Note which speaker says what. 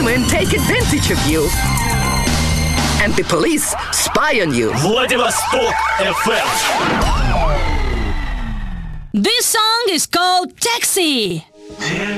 Speaker 1: women take advantage of you. And the police spy on you.
Speaker 2: Владивосток FM.
Speaker 3: This song is called Taxi.